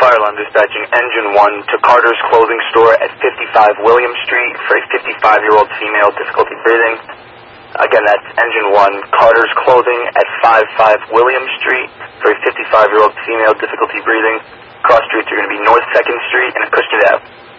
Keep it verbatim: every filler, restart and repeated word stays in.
Fire alarm dispatching engine one to Carter's Clothing Store at fifty-five William Street for a fifty-five-year-old female, difficulty breathing. Again, that's engine one, Carter's Clothing at fifty-five William Street for a fifty-five-year-old female, difficulty breathing. Cross streets are going to be North second Street and Acushnet Ave.